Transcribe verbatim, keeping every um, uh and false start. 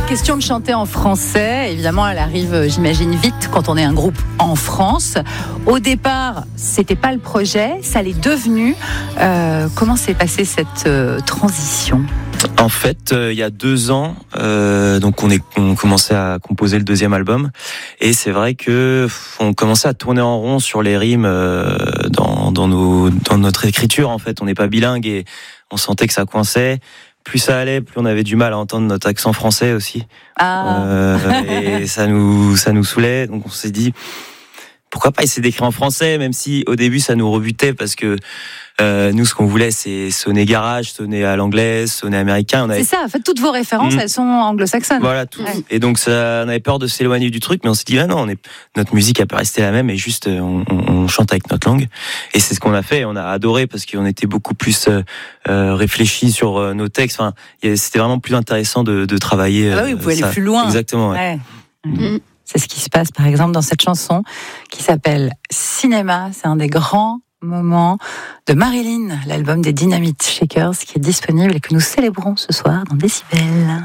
question de chanter en français, évidemment, elle arrive, j'imagine, vite quand on est un groupe en France. Au départ, c'était pas le projet, ça l'est devenu. Euh, comment s'est passée cette euh, transition ? En fait, euh, il y a deux ans, euh, donc on est, on commençait à composer le deuxième album, et c'est vrai que on commençait à tourner en rond sur les rimes euh, dans, dans nos, dans notre écriture. En fait, on n'est pas bilingue et on sentait que ça coinçait. Plus ça allait, plus on avait du mal à entendre notre accent français aussi. Ah. Euh, et ça nous, ça nous saoulait. Donc on s'est dit, pourquoi pas essayer d'écrire en français, même si au début ça nous rebutait parce que euh, nous ce qu'on voulait c'est sonner garage, sonner à l'anglaise, sonner américain. On avait... C'est ça, en fait toutes vos références mmh. elles sont anglo-saxonnes. Voilà tout. Ouais. Et donc ça, on avait peur de s'éloigner du truc, mais on s'est dit ah non, on est, notre musique elle peut rester la même et juste on, on, on chante avec notre langue. Et c'est ce qu'on a fait. On a adoré parce qu'on était beaucoup plus euh, euh, réfléchis sur euh, nos textes. Enfin, c'était vraiment plus intéressant de, de travailler. Ah bah oui, vous pouvez ça. aller plus loin. Exactement. Ouais. Ouais. Mmh. C'est ce qui se passe, par exemple, dans cette chanson qui s'appelle Cinéma. C'est un des grands moments de Marilyn, l'album des Dynamite Shakers, qui est disponible et que nous célébrons ce soir dans Décibel.